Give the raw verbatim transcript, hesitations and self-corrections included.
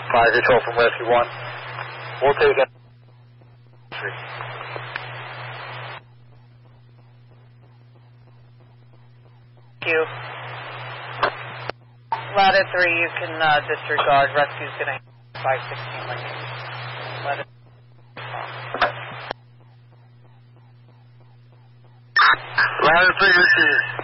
five control from Whiskey one. We'll take it. Thank you. Ladder three, you can uh, disregard. Rescue's going to handle five sixteen Lincoln. Ladder Ladder three, receive.